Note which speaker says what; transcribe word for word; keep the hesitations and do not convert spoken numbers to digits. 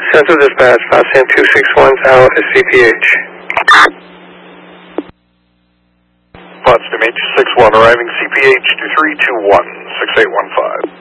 Speaker 1: Central Dispatch, Boston two six one, Tower C P H.
Speaker 2: Potsdam H six one arriving C P H two three two one, six eight one five.